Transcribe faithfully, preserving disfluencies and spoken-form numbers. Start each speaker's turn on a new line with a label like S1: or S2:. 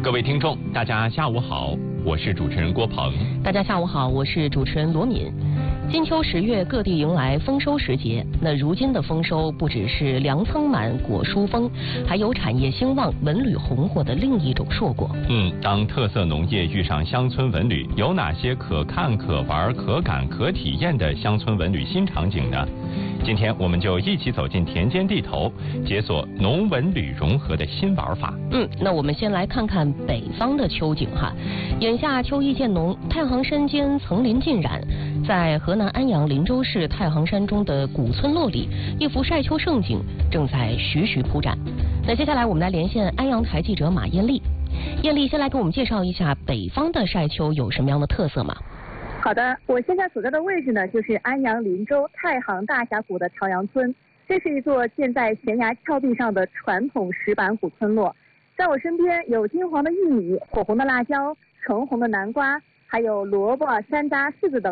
S1: 各位听众，大家下午好，我是主持人郭鹏。
S2: 大家下午好，我是主持人罗敏。金秋十月，各地迎来丰收时节。那如今的丰收，不只是粮仓满、果蔬丰，还有产业兴旺、文旅红火的另一种硕果。
S1: 嗯，当特色农业遇上乡村文旅，有哪些可看、可玩、可感、可体验的乡村文旅新场景呢？今天我们就一起走进田间地头，解锁农文旅融合的新玩法。
S2: 嗯，那我们先来看看北方的秋景哈。眼下秋意渐浓，太行山间层林尽染。在河南安阳林州市太行山中的古村落里，一幅晒秋盛景正在徐徐铺展。那接下来我们来连线安阳台记者马艳丽。艳丽，先来给我们介绍一下北方的晒秋有什么样的特色吗？
S3: 好的，我现在所在的位置呢，就是安阳林州太行大峡谷的朝阳村。这是一座建在悬崖峭壁上的传统石板古村落。在我身边有金黄的玉米、火红的辣椒、橙红的南瓜，还有萝卜、山楂、柿子等。